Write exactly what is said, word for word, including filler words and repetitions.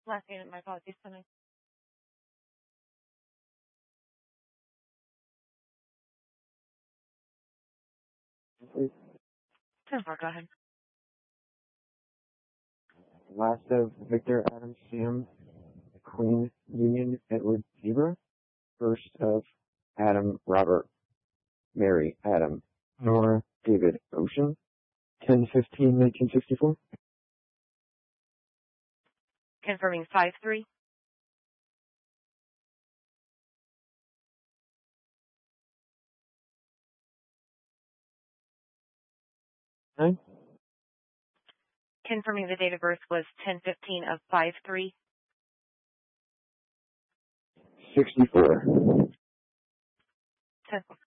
Last unit, my apologies, coming. Please. ten four, go ahead. Last of Victor, Adam, Sam, Queen, Union, Edward, Zebra. First of Adam, Robert, Mary, Adam, Nora, David, Ocean. ten fifteen nineteen sixty-four. Confirming five three. Nine. Confirming the date of birth was ten fifteen of five three. sixty-four. ten four.